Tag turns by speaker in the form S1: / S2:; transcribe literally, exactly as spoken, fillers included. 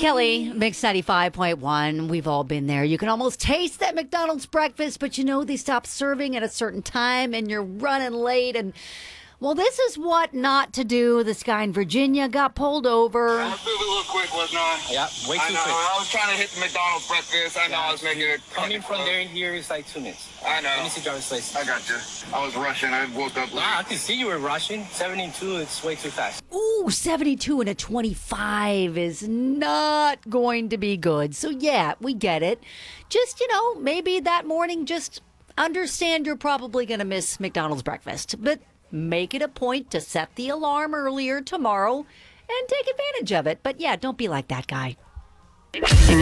S1: Kelly, Mix ninety-five point one. We've all been there. You can almost taste that McDonald's breakfast, but you know they stop serving at a certain time and you're running late. And, well, this is what not to do. This guy in Virginia got pulled over.
S2: I was moving a little quick, wasn't I?
S3: Yeah, way too
S2: I know.
S3: quick.
S2: I was trying to hit the McDonald's breakfast. I know
S3: Yeah,
S2: I was making it.
S3: Coming from there and here is like two minutes.
S2: I know.
S3: Let me see driver's license.
S2: I got you. I was rushing. I woke up late.
S3: Wow, I can see you were rushing. seventy-two, it's way too fast.
S1: Ooh, seventy-two and a twenty-five is not going to be good. So, yeah, we get it. Just, you know, maybe that morning, just understand you're probably going to miss McDonald's breakfast. But make it a point to set the alarm earlier tomorrow and take advantage of it. But, yeah, don't be like that guy.